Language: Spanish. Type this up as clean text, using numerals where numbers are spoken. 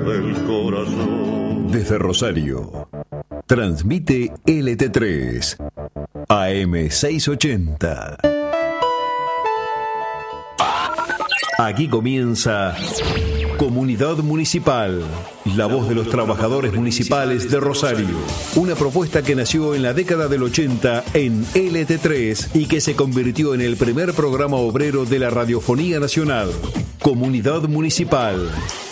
del corazón. Desde Rosario, transmite LT3, AM680. Aquí comienza Comunidad Municipal, la voz de los trabajadores municipales de Rosario. Una propuesta que nació en la década del 80 en LT3 y que se convirtió en el primer programa obrero de la radiofonía nacional. Comunidad Municipal,